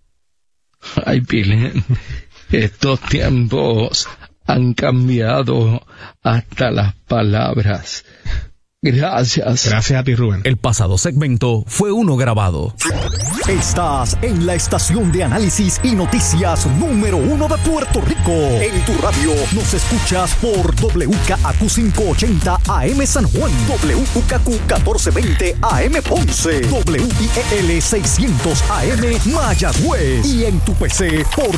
Ay, Pilén, estos tiempos han cambiado hasta las palabras. Gracias. Gracias a ti, Rubén. El pasado segmento fue uno grabado. Estás en la estación de análisis y noticias número 1 de Puerto Rico. En tu radio nos escuchas por WKAQ 580 AM San Juan, WKQ 1420 AM Ponce, WIEL 600 AM Mayagüez, y en tu PC por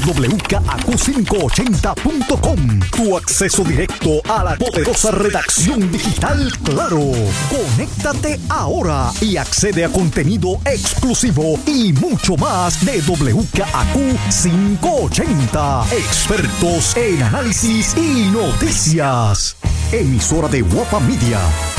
WKAQ580.com. Tu acceso directo a la poderosa redacción digital Claro. Conéctate ahora y accede a contenido exclusivo y mucho más de WKAQ 580. Expertos en análisis y noticias. Emisora de Guapa Media.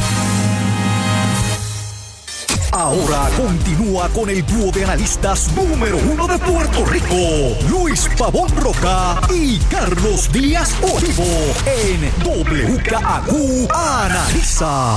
Ahora continúa con el dúo de analistas número 1 de Puerto Rico, Luis Pavón Roca y Carlos Díaz Olivo, en WKAQ Analiza.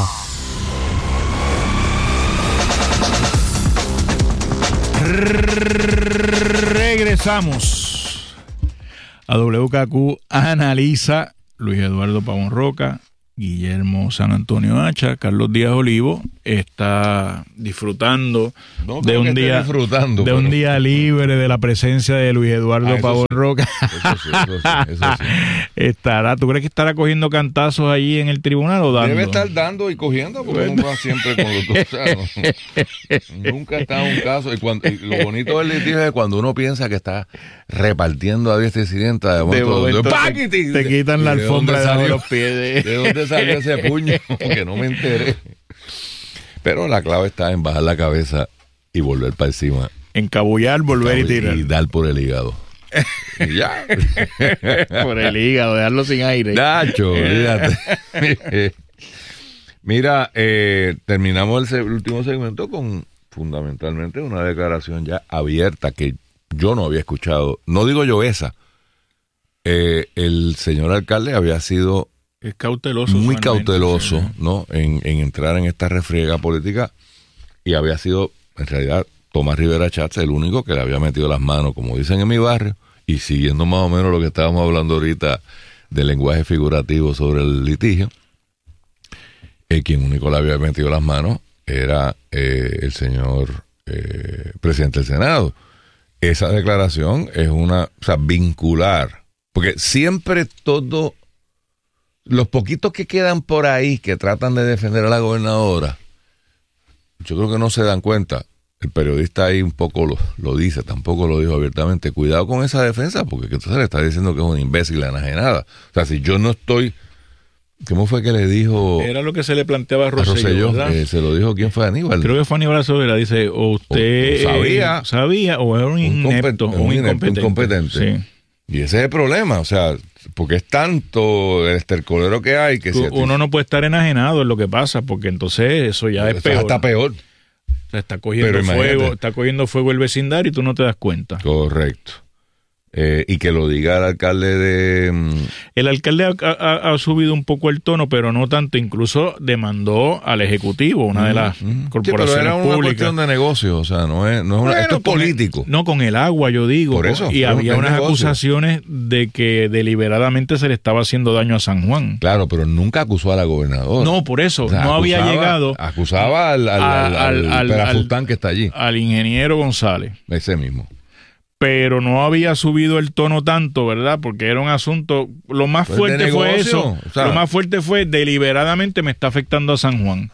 Regresamos a WKAQ Analiza. Luis Eduardo Pavón Roca, Guillermo San Antonio Hacha, Carlos Díaz Olivo está disfrutando de un día libre de la presencia de Luis Eduardo Pavón Roca. Eso sí. ¿Tú crees que estará cogiendo cantazos allí en el tribunal o dando? Debe estar dando y cogiendo, porque uno va siempre con los dos. O sea, nunca está en un caso. Y lo bonito del litigio es cuando uno piensa que está repartiendo a diestra y siniestra, de momento te quitan la alfombra de los pies. ¿De dónde salió ese puño? Que no me enteré. Pero la clave está en bajar la cabeza y volver para encima. Encabullar, volver y tirar. Y dar por el hígado. Y ya. Por el hígado, dejarlo sin aire. Nacho, olvídate. Mira, terminamos el último segmento con fundamentalmente una declaración ya abierta que yo no había escuchado. No digo yo esa. El señor alcalde había sido es cauteloso, muy cauteloso, sí, ¿no? En entrar en esta refriega política, y había sido, en realidad, Tomás Rivera Chats el único que le había metido las manos, como dicen en mi barrio, y siguiendo más o menos lo que estábamos hablando ahorita del lenguaje figurativo sobre el litigio, quien único le había metido las manos era el señor presidente del Senado. Esa declaración es vincular, porque siempre los poquitos que quedan por ahí que tratan de defender a la gobernadora, yo creo que no se dan cuenta. El periodista ahí un poco lo dice, tampoco lo dijo abiertamente. Cuidado con esa defensa, porque entonces le está diciendo que es un imbécil enajenada. O sea, si yo no estoy... ¿Cómo fue que le dijo? Era lo que se le planteaba a Rosselló, se lo dijo, ¿quién fue? Aníbal. Creo que fue Aníbal Azovera. Dice, o usted sabía o era un inepto, un incompetente. Sí. Y ese es el problema, o sea, porque es tanto el estercolero que hay que... Uno no puede estar enajenado en lo que pasa, porque entonces eso ya es peor. Hasta peor. O sea, está cogiendo fuego el vecindario y tú no te das cuenta. Correcto. Y que lo diga el alcalde de... El alcalde ha subido un poco el tono, pero no tanto. Incluso demandó al Ejecutivo, una de las corporaciones pero era una públicas. Cuestión de negocio, o sea, no es esto es político. Con el agua, yo digo. Por eso. Y había unas acusaciones de que deliberadamente se le estaba haciendo daño a San Juan. Claro, pero nunca acusó a la gobernadora. No, por eso. O sea, no había llegado... Acusaba al Perafustán que está allí. Al ingeniero González. Ese mismo. Pero no había subido el tono tanto, ¿verdad? Porque era un asunto... Lo más fuerte fue eso. O sea, lo más fuerte fue deliberadamente me está afectando a San Juan.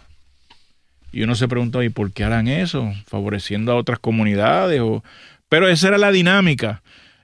Y uno se pregunta, ¿y por qué harán eso? ¿Favoreciendo a otras comunidades? Pero esa era la dinámica.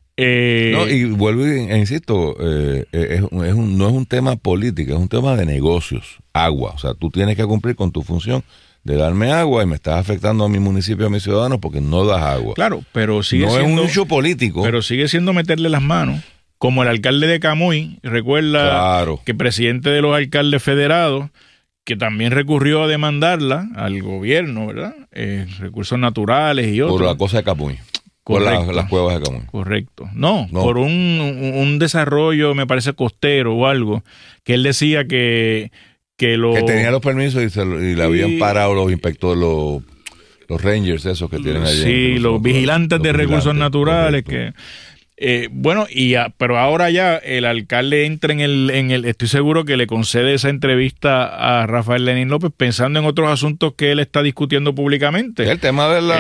No, y vuelvo e insisto, no es un tema político, es un tema de negocios. Agua. O sea, tú tienes que cumplir con tu función de darme agua y me estás afectando a mi municipio, a mis ciudadanos, porque no das agua. Claro, pero sigue no siendo... es un hecho político. Pero sigue siendo meterle las manos. Como el alcalde de Camuy, recuerda que presidente de los alcaldes federados, que también recurrió a demandarla al gobierno, ¿verdad? Recursos naturales y otros. Por la cosa de Camuy. Por las cuevas de Camuy. Correcto. No, por un desarrollo, me parece, costero o algo, que él decía que tenía los permisos y le habían parado los inspectores, los rangers esos que tienen allí. Sí, los vigilantes de recursos naturales. Correcto. Pero ahora ya el alcalde entra en el estoy seguro que le concede esa entrevista a Rafael Lenín López pensando en otros asuntos que él está discutiendo públicamente. El tema del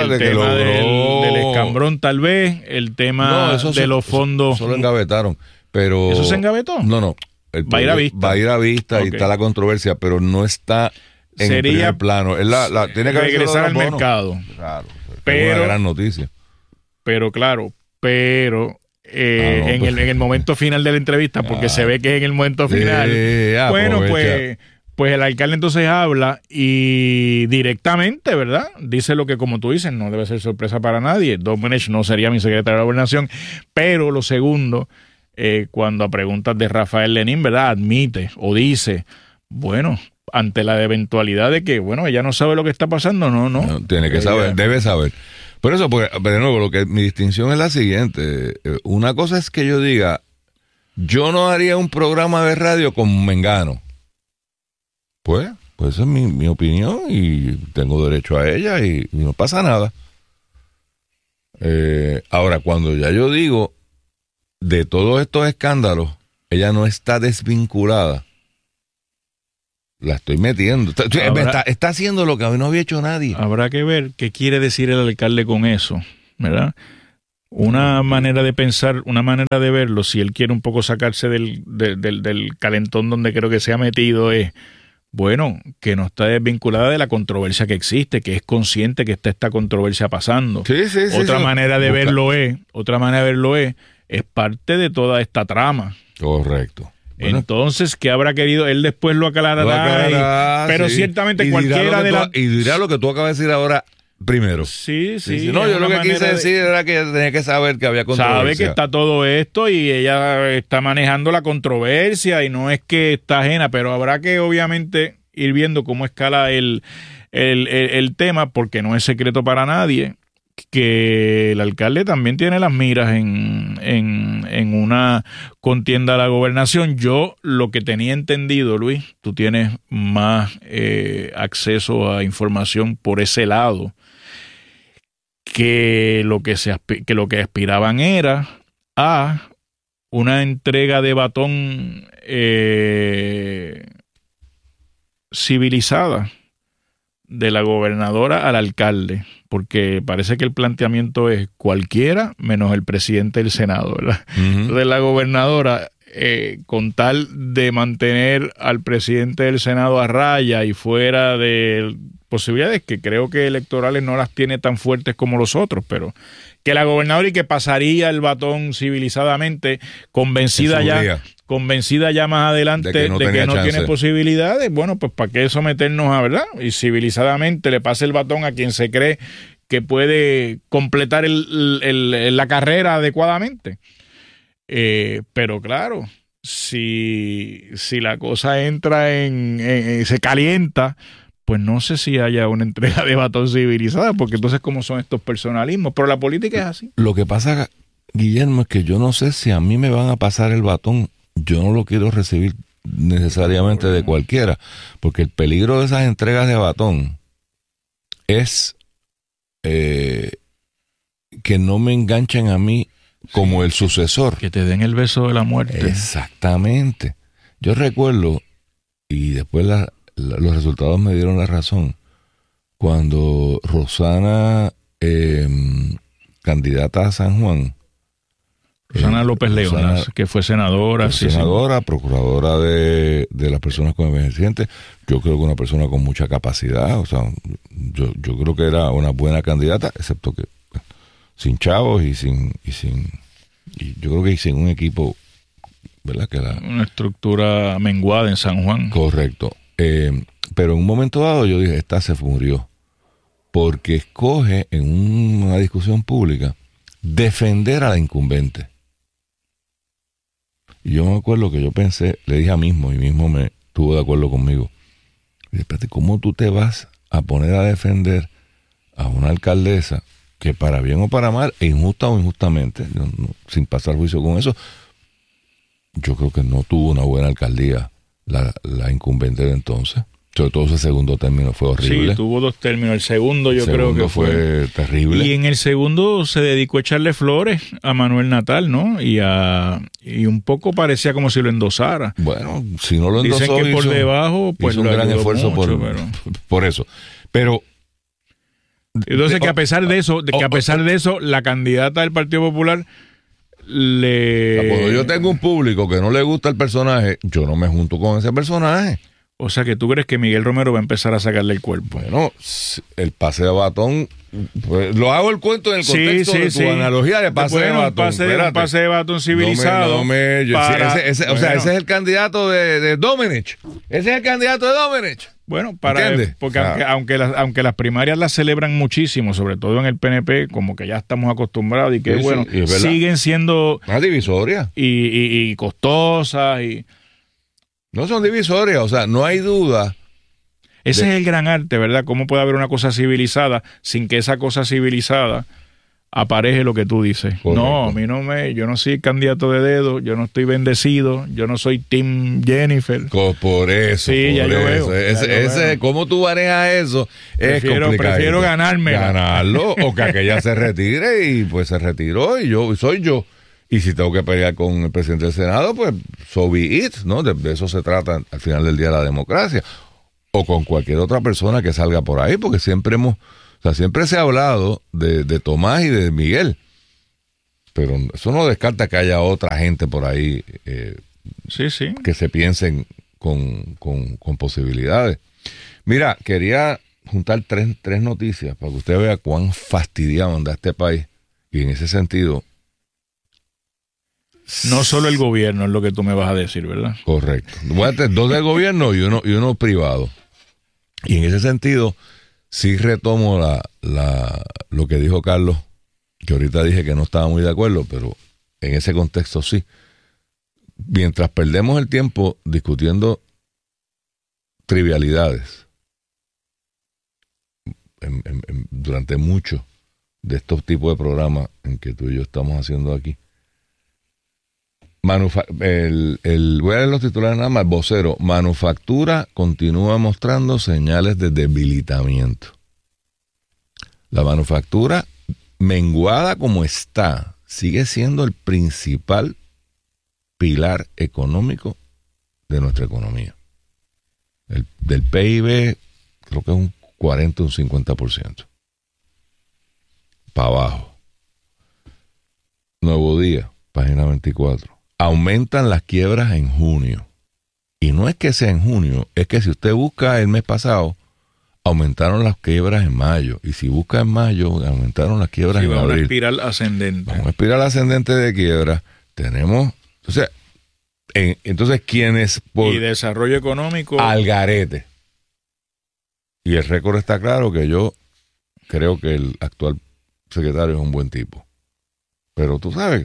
escambrón, tal vez, el tema de los fondos. Eso lo engavetaron. Pero ¿eso se engavetó? No. Va a ir a vista y está la controversia, pero no está en primer plano. Tiene que regresar al mercado. Claro, es una gran noticia. Pero claro, en el momento final de la entrevista, porque se ve que es en el momento final. pues el alcalde entonces habla y directamente, ¿verdad? Dice lo que, como tú dices, no debe ser sorpresa para nadie. Domenech no sería mi secretario de Gobernación, pero lo segundo, cuando a preguntas de Rafael Lenín, ¿verdad? Admite o dice, bueno, ante la eventualidad de que, bueno, ella no sabe lo que está pasando, no. Tiene que saber, debe saber. Por eso, pues, de nuevo, mi distinción es la siguiente. Una cosa es que yo diga, yo no haría un programa de radio con Mengano. Pues esa es mi opinión y tengo derecho a ella y no pasa nada. Ahora, cuando ya yo digo, de todos estos escándalos, ella no está desvinculada, la estoy metiendo. Está haciendo lo que no había hecho nadie. Habrá que ver qué quiere decir el alcalde con eso, ¿verdad? Una manera de pensar, una manera de verlo, si él quiere un poco sacarse del calentón donde creo que se ha metido, es, bueno, que no está desvinculada de la controversia que existe, que es consciente que está esta controversia pasando. Sí, otra manera de verlo es parte de toda esta trama. Correcto. Bueno, entonces, ¿qué habrá querido? Él después lo aclarará. Pero sí, ciertamente cualquiera de las... Y dirá lo que tú acabas de decir ahora primero. Sí. No, yo lo que quise decir era que tenía que saber que había controversia. Sabe que está todo esto y ella está manejando la controversia y no es que está ajena, pero habrá que obviamente ir viendo cómo escala el tema, porque no es secreto para nadie que el alcalde también tiene las miras en una contienda a la gobernación. Yo lo que tenía entendido, Luis, tú tienes más acceso a información por ese lado, que lo que aspiraban era a una entrega de batón civilizada de la gobernadora al alcalde, porque parece que el planteamiento es cualquiera menos el presidente del Senado, ¿verdad? Uh-huh. Entonces la gobernadora, con tal de mantener al presidente del Senado a raya y fuera de posibilidades que creo que electorales no las tiene tan fuertes como los otros, pero que la gobernadora y que pasaría el batón civilizadamente, convencida ya más adelante de que no tiene posibilidades, bueno, pues ¿para qué someternos a, verdad? Y civilizadamente le pase el batón a quien se cree que puede completar la carrera adecuadamente. Pero claro, si la cosa entra se calienta, pues no sé si haya una entrega de batón civilizada, porque entonces cómo son estos personalismos, pero la política es así. Lo que pasa, Guillermo, es que yo no sé si a mí me van a pasar el batón. Yo no lo quiero recibir necesariamente de cualquiera, porque el peligro de esas entregas de batón es que no me enganchen a mí como el sucesor. Que te den el beso de la muerte. Exactamente. Yo recuerdo, y después los resultados me dieron la razón, cuando Rosana, candidata a San Juan, Rosana López León, que fue senadora. Senadora, procuradora de las personas con envejecientes. Yo creo que una persona con mucha capacidad, o sea, yo creo que era una buena candidata, excepto que sin chavos y yo creo que sin un equipo, ¿verdad? Una estructura menguada en San Juan. Correcto. Pero en un momento dado yo dije, esta se murió, porque escoge en una discusión pública defender a la incumbente. Y yo me acuerdo que yo pensé, le dije a mismo, y mismo me estuvo de acuerdo conmigo. Y dije, espérate, ¿cómo tú te vas a poner a defender a una alcaldesa que para bien o para mal, injusta o injustamente, sin pasar juicio con eso, yo creo que no tuvo una buena alcaldía la incumbente de entonces? Sobre todo ese segundo término fue horrible. Sí, tuvo 2 términos. El segundo creo que fue terrible. Y en el segundo se dedicó a echarle flores a Manuel Natal, ¿no? Y un poco parecía como si lo endosara. Bueno, si no lo endosó, dicen que por debajo, pues hizo un gran esfuerzo mucho, por eso. Pero entonces que a pesar de eso, la candidata del Partido Popular cuando yo tengo un público que no le gusta el personaje, yo no me junto con ese personaje. O sea, que tú crees que Miguel Romero va a empezar a sacarle el cuerpo. Bueno, el pase de batón Pues lo hago el cuento en el contexto de tu analogía de pase de batón. Un pase de batón civilizado. Ese es el candidato de Domenech. Ese es el candidato de Domenech. Bueno, porque aunque las primarias las celebran muchísimo, sobre todo en el PNP, como que ya estamos acostumbrados y que siguen siendo una divisoria y costosas y no son divisorias, o sea, no hay duda. Ese es el gran arte, ¿verdad? ¿Cómo puede haber una cosa civilizada sin que esa cosa civilizada apareje lo que tú dices? Correcto. No, a mí yo no soy candidato de dedo, yo no estoy bendecido, yo no soy Team Jennifer. Por eso. Sí, ya yo veo. ¿Cómo tú manejas eso? Prefiero ganarlo o que aquella se retire y pues se retiró y soy yo. Y si tengo que pelear con el presidente del Senado, pues so be it, ¿no? De eso se trata al final del día la democracia. O con cualquier otra persona que salga por ahí, porque siempre se ha hablado de Tomás y de Miguel, pero eso no descarta que haya otra gente por ahí que se piensen con posibilidades. Mira, quería juntar tres noticias para que usted vea cuán fastidiado anda este país, y en ese sentido no solo el gobierno es lo que tú me vas a decir, ¿verdad? Correcto. Voy a tener 2 del gobierno y uno privado. Y en ese sentido, sí retomo lo que dijo Carlos, que ahorita dije que no estaba muy de acuerdo, pero en ese contexto sí. Mientras perdemos el tiempo discutiendo trivialidades durante muchos de estos tipos de programas en que tú y yo estamos haciendo aquí, voy a leer los titulares nada más. Vocero: manufactura continúa mostrando señales de debilitamiento. La manufactura, menguada como está, sigue siendo el principal pilar económico de nuestra economía. Del PIB, creo que es un 40 o un 50%. Para abajo. Nuevo Día, página 24. Aumentan las quiebras en junio. Y no es que sea en junio, es que si usted busca el mes pasado, aumentaron las quiebras en mayo. Y si busca en mayo, aumentaron las quiebras en abril. Una espiral ascendente. Una espiral ascendente de quiebra. Tenemos, entonces quienes y desarrollo económico al garete. Y el récord está claro que yo creo que el actual secretario es un buen tipo. Pero tú sabes,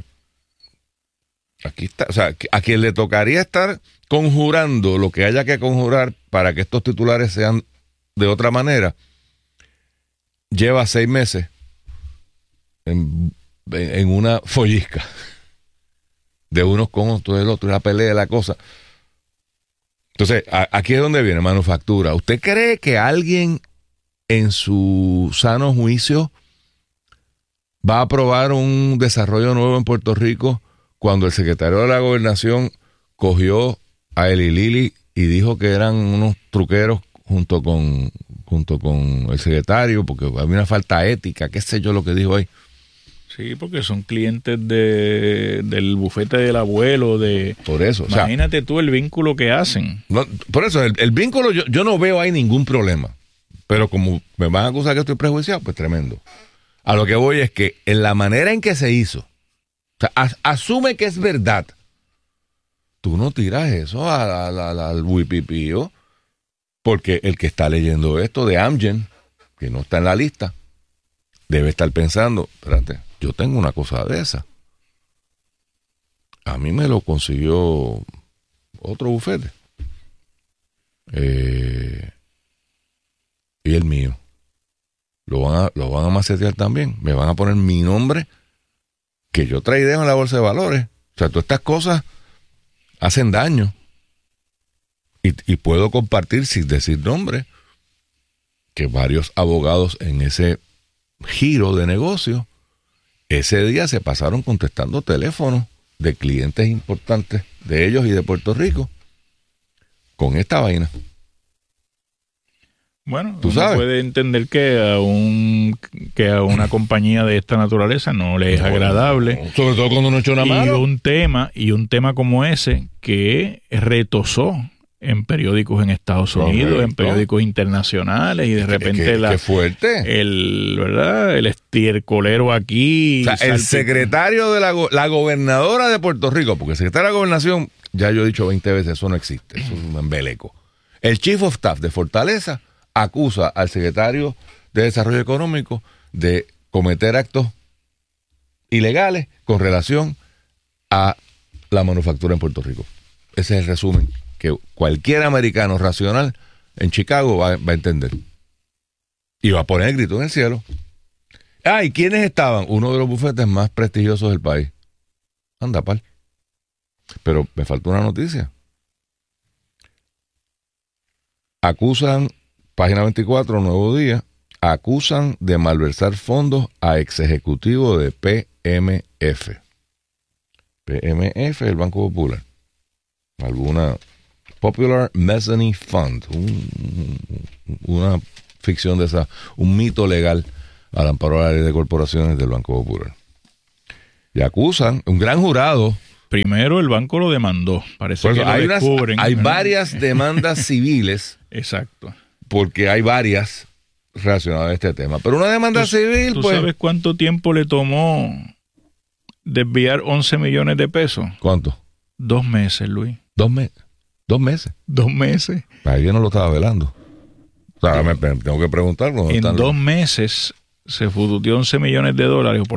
aquí está, o sea, a quien le tocaría estar conjurando lo que haya que conjurar para que estos titulares sean de otra manera, lleva 6 meses en una follisca de unos con otros, del otro, la pelea de la cosa. Entonces, aquí es donde viene manufactura. ¿Usted cree que alguien en su sano juicio va a aprobar un desarrollo nuevo en Puerto Rico cuando el secretario de la Gobernación cogió a Eli Lili y dijo que eran unos truqueros junto con el secretario porque había una falta ética, qué sé yo lo que dijo ahí? Sí, porque son clientes del bufete del abuelo. Por eso. Imagínate tú el vínculo que hacen. No, por eso, el vínculo yo no veo ahí ningún problema. Pero como me van a acusar que estoy prejuiciado, pues tremendo. A lo que voy es que en la manera en que se hizo, o sea, asume que es verdad. Tú no tiras eso al wipipío, porque el que está leyendo esto de Amgen, que no está en la lista, debe estar pensando, espérate, yo tengo una cosa de esa. A mí me lo consiguió otro bufete. Y el mío. Lo van a macetear también. Me van a poner mi nombre, que yo traí en la bolsa de valores. O sea, todas estas cosas hacen daño. Y puedo compartir, sin decir nombre, que varios abogados en ese giro de negocio, ese día se pasaron contestando teléfonos de clientes importantes de ellos y de Puerto Rico con esta vaina. Bueno, uno puede entender que a una compañía de esta naturaleza no le es agradable. No, sobre todo cuando uno echa una mano. Y un tema como ese que retosó en periódicos en Estados Unidos, Correcto. en periódicos internacionales, y de repente ¡Qué fuerte! ¿verdad? El estiercolero aquí. O sea, el secretario de la gobernadora de Puerto Rico, porque el secretario de la gobernación, ya yo he dicho 20 veces, eso no existe, eso es un embeleco. El Chief of Staff de Fortaleza acusa al secretario de Desarrollo Económico de cometer actos ilegales con relación a la manufactura en Puerto Rico. Ese es el resumen que cualquier americano racional en Chicago va a entender. Y va a poner el grito en el cielo. ¿Y quiénes estaban? Uno de los bufetes más prestigiosos del país. Anda, pal. Pero me faltó una noticia. Acusan, página 24, Nuevo Día, acusan de malversar fondos a ex ejecutivo de PMF. PMF, el Banco Popular. Alguna Popular Mezzanine Fund, una ficción de esa, un mito legal al amparo de la ley de corporaciones del Banco Popular. Y acusan un gran jurado. Primero el banco lo demandó. Parece que Hay, lo descubren. hay varias demandas civiles. Exacto. Porque hay varias relacionadas a este tema. Pero una demanda civil, ¿Tú pues... sabes cuánto tiempo le tomó desviar 11 millones de pesos? ¿Cuánto? 2 meses, Luis. 2 meses. 2 meses. 2 meses. Ahí yo no lo estaba velando. O sea, me tengo que preguntar. En 2 meses se fututeó $11 millones, o por